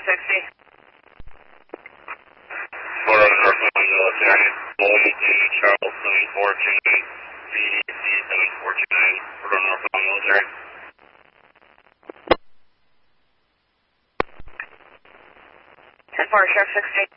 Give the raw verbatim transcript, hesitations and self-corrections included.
sixty. Fort Road, Northwest Military, Wilmington, Charles seven four two nine, C C seven four two nine, Fort Road, Northwest Military. ten four, Sheriff sixty.